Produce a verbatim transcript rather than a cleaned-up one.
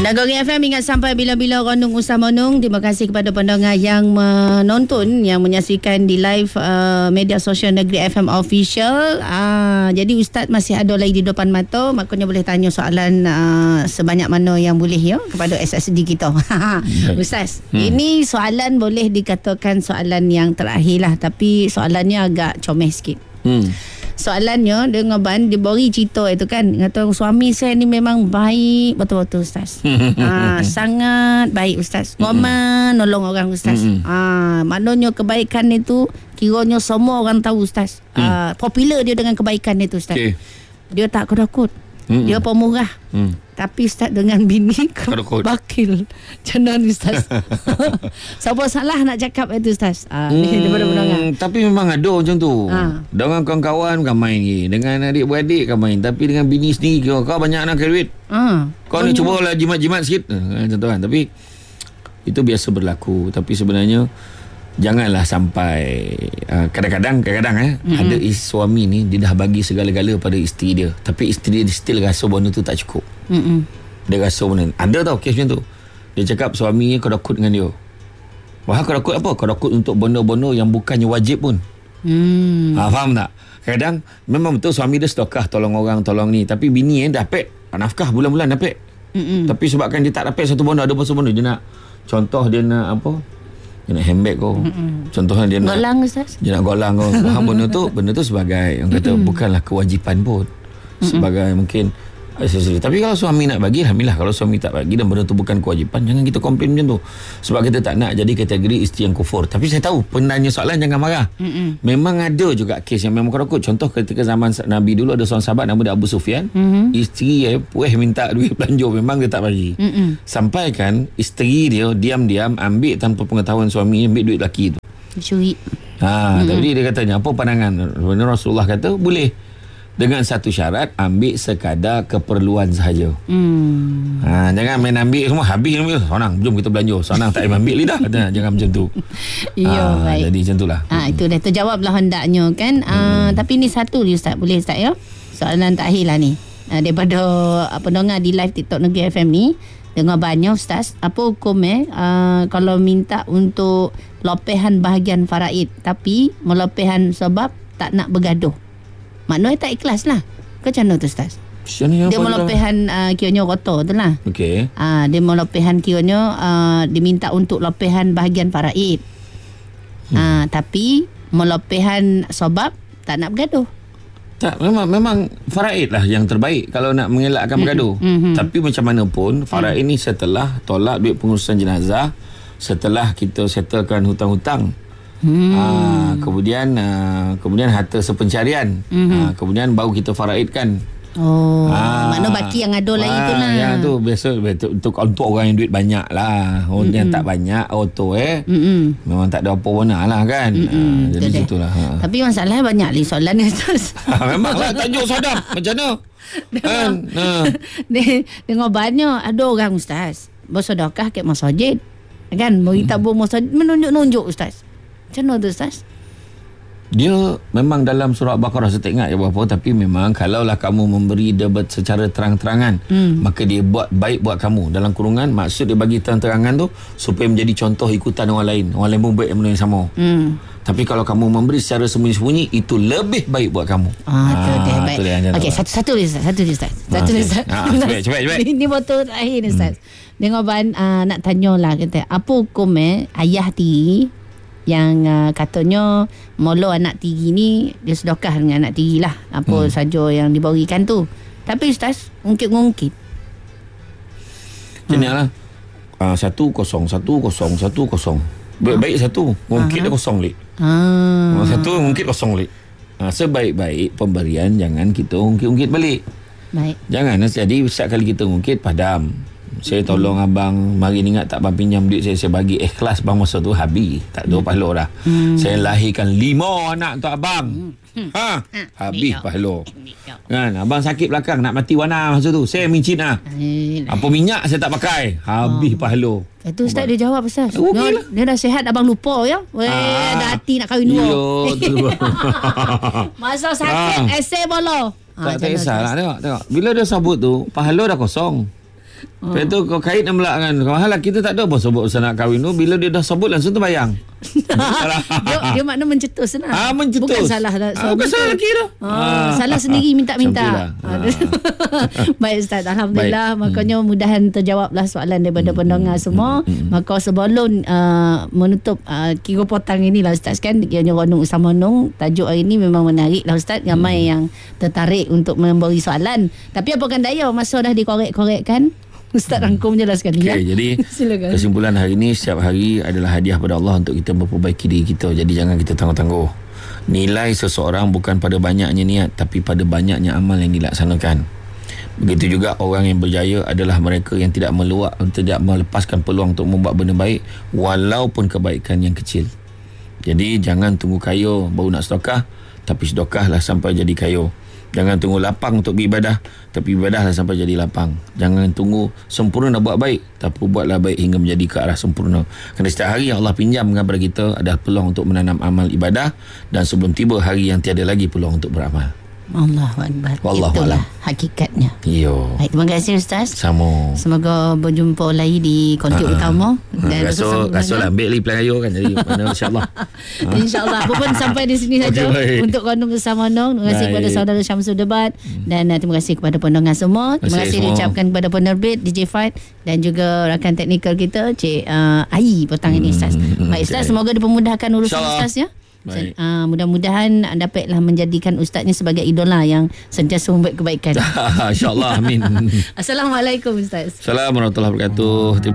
Nagori F M ingat sampai bila-bila Renung Ustaz Monung. Terima kasih kepada pendengar yang menonton, yang menyaksikan di live uh, media sosial Negeri F M Official. Uh, jadi Ustaz masih ada lagi di depan mata, makanya boleh tanya soalan uh, sebanyak mana yang boleh ya kepada S S D kita. Ustaz, hmm. ini soalan boleh dikatakan soalan yang terakhir lah, tapi soalannya agak comel sikit. Hmm. Soalannya dia ngaban dia beri cerita itu kan, kata suami saya ni memang baik betul-betul Ustaz. ha, sangat baik Ustaz. Ngoman nolong orang Ustaz. ha, maknanya kebaikan itu kiranya semua orang tahu Ustaz. ha, popular dia dengan kebaikan itu Ustaz. Okay. Dia tak kedakut. Mm-mm. Dia pemurah. Mm. Tapi Ustaz dengan bini bakil. Macam mana Ustaz? Siapa salah nak cakap itu Ustaz? Ah, hmm, ni daripada tapi memang ada macam tu. Ha. Dengan kawan-kawan kan main ni, dengan adik-beradik kan main, tapi dengan bini sendiri kau, kau banyak nak duit. Ha. Kau ni cubalah jimat-jimat sikit. Macam tu kan. Tapi itu biasa berlaku. Tapi sebenarnya janganlah sampai uh, kadang-kadang kadang-kadang eh mm-hmm. ada suami ni dia dah bagi segala-gala pada isteri dia, tapi isteri dia still rasa benda tu tak cukup. Mm-hmm. Dia rasa benda ada tau kes macam tu. Dia cakap suami ni kau dakut dengan dia. Wah, kau dakut apa? Kau dakut untuk benda-benda yang bukannya wajib pun. Mm. Ha, faham tak? Kadang memang betul suami dia sedekah tolong orang tolong ni, tapi bini eh dapat nafkah bulan-bulan dapat. Mm-hmm. Tapi sebabkan dia tak dapat satu benda, ada pasal benda dia nak, contoh dia nak apa? Dia nak handbag kau. Mm-mm. Contohnya dia nak golang Ustaz. Dia nak golang kau. Faham benda tu? Benda tu sebagai yang kata Mm-mm. bukanlah kewajipan pun. Sebagai Mm-mm. mungkin aksesori. Tapi kalau suami nak bagi, alhamdulillah. Kalau suami tak bagi dan benda tu bukan kewajipan, jangan kita komplain macam tu. Sebab kita tak nak jadi kategori isteri yang kufur. Tapi saya tahu penanya soalan jangan marah. Mm-mm. Memang ada juga kes yang memang kerakut. Contoh ketika zaman Nabi dulu ada seorang sahabat nama dia Abu Sufyan. Mm-hmm. Isteri eh pueh minta duit belanja, memang dia tak bagi. Mm-mm. Sampai kan isteri dia diam-diam ambil tanpa pengetahuan suami, ambil duit lelaki tu. Curi. Ha, mm-hmm. Tapi dia katanya apa pandangan? Rasulullah kata boleh. Dengan satu syarat, ambil sekadar keperluan sahaja. Hmm. Ha, jangan main ambil semua, habis ambil. Sonang, jom kita belanja. Sonang tak payah ambil lidah. Jangan macam tu. Ya, ha, jadi macam itulah. Ha, itu dah terjawablah hendaknya kan. Hmm. Uh, tapi ni satu je Ustaz. Boleh Ustaz ya? Soalan terakhir lah ni. Uh, daripada uh, pendengar di live TikTok Negeri F M ni. Dengar banyak Ustaz. Apa hukum eh uh, kalau minta untuk lopehan bahagian faraid, tapi melopehan sebab tak nak bergaduh? Maknanya tak ikhlas lah. Kau macam mana tu Ustaz? Dia melopehan uh, kiranya kotor tu lah. Okay. Uh, dia melopehan kiranya uh, diminta untuk lopehan bahagian faraid. Hmm. Uh, tapi melopehan sebab tak nak bergaduh. Tak, memang memang faraid lah yang terbaik kalau nak mengelakkan bergaduh. Mm-hmm. Tapi macam mana pun faraid mm. ni setelah tolak duit pengurusan jenazah, setelah kita settlekan hutang-hutang. Hmm. Aa, kemudian aa, kemudian harta sepencarian. Mm-hmm. Aa, kemudian baru kita faraidkan. Oh, aa, makna baki yang ada lagi tu lah. Yang tu biasa untuk, untuk, untuk orang yang duit banyak lah. Orang mm-hmm. yang tak banyak auto eh mm-hmm. memang tak ada apa warna lah kan. Mm-hmm. Aa, jadi itulah. Tapi masalahnya banyak lagi soalan ni Ustaz. Memanglah tajuk sadap. Macam mana? Kan? Dia dengar banyak ada orang Ustaz bersedekah kat masjid. Kan? Bagi tabung masjid menunjuk-nunjuk Ustaz. Macam mana tu Ustaz? Dia memang dalam surah Al-Baqarah saya tak ingat ya berapa, tapi memang kalaulah kamu memberi debat secara terang-terangan, hmm. maka dia buat baik buat kamu. Dalam kurungan maksud dia bagi terang-terangan tu supaya menjadi contoh ikutan orang lain. Orang lain pun baik benda yang sama. Hmm. Tapi kalau kamu memberi secara sembunyi-sembunyi, itu lebih baik buat kamu. Ah, tu dia baik. Okey, satu-satu je Ustaz. Satu je Ustaz. Satu je Ustaz. Ah, cepat, cepat, cepat. Ini botol terakhir ni Ustaz. Hmm. Dengar ban uh, nak tanyalah kata, apa hukum eh ayah tiri yang uh, katanya molo anak tiri ni dia sedekah dengan anak tiri lah apa hmm. saja yang diberikan tu, tapi Ustaz ungkit-ungkit macam ni lah. uh, satu kosong satu kosong satu kosong baik-baik satu ungkit dia kosong lik. ah. uh, satu ungkit kosong lik. uh, sebaik-baik pemberian jangan kita ungkit-ungkit balik. Baik. Jangan jadi setiap kali kita ungkit padam. Saya tolong hmm. abang, mari ni ingat tak abang pinjam duit saya, saya bagi ikhlas bang masa tu habis. Tak ada hmm. pahala dah. Hmm. Saya lahirkan lima anak untuk abang. Hmm. Ha, habis pahala. Kan, abang sakit belakang nak mati warna masa tu. Saya mincin ah. Apa minyak saya tak pakai. Habis oh. pahala. Itu Ustaz dia jawab Ustaz. Okay dia, lah. dia dah sihat abang lupa ya. Weh, ah. ada hati nak kahwin dua. Masa sakit ah. esay bolo. Tak tak kisah lah, tengok tengok. Bila dia sabut tu, pahala dah kosong. Lepas tu kau kait dan belak kan. Kau halah kita tak ada apa sebut usaha nak kahwin tu. Bila dia dah sebut langsung terbayang. dia, dia makna mencetus lah. Ah, mencetus. Bukan salah lah. Ah, bukan salah lelaki tu. Ah, ah. Salah sendiri minta-minta. Ah. Baik Ustaz, Alhamdulillah. Baik. Makanya hmm. mudahan terjawablah soalan daripada hmm. pendengar semua. Hmm. Maka sebelum uh, menutup uh, kira potang inilah Ustaz kan, kiranya Renung Usama Nong, tajuk hari ini memang menarik lah Ustaz. Ramai hmm. yang tertarik untuk memberi soalan. Tapi apakan daya, masa dah dikorek-korekkan. Ustaz rangkum je lah sekali. Okay, ya. Jadi silakan. Kesimpulan hari ini, setiap hari adalah hadiah pada Allah untuk kita memperbaiki diri kita. Jadi jangan kita tangguh-tangguh. Nilai seseorang bukan pada banyaknya niat, tapi pada banyaknya amal yang dilaksanakan. Begitu juga orang yang berjaya adalah mereka yang tidak meluak, tidak melepaskan peluang untuk membuat benda baik walaupun kebaikan yang kecil. Jadi jangan tunggu kaya baru nak sedekah, tapi sedekahlah sampai jadi kaya. Jangan tunggu lapang untuk beribadah, tapi ibadahlah sampai jadi lapang. Jangan tunggu sempurna nak buat baik, tapi buatlah baik hingga menjadi ke arah sempurna. Kerana setiap hari yang Allah pinjamkan kepada kita adalah peluang untuk menanam amal ibadah, dan sebelum tiba hari yang tiada lagi peluang untuk beramal. Allahu Akbar. Itulah hakikatnya. Yo. Baik, terima kasih Ustaz. Sama. Semoga berjumpa lagi di konti uh, utama. Uh, dan rasul rasul lah ambil lagi pelan raya kan, jadi mana insya-Allah. uh. Insya-Allah. Pun sampai di sini saja okay, untuk Renung Usama Nong. Terima kasih kepada saudara Syamsul Debat dan uh, terima kasih kepada pendengar semua. Terima kasih diucapkan kepada penerbit D J Fight dan juga rakan teknikal kita Cik uh, Ai petang ini Ustaz. Hmm, Baik Ustaz, okay. Semoga dipermudahkan urusan Ustaz ya. Uh, mudah-mudahan dapatlah menjadikan ustaznya sebagai idola yang sentiasa membuat kebaikan. InsyaAllah, amin. Assalamualaikum Ustaz. Assalamualaikum warahmatullahi wabarakatuh.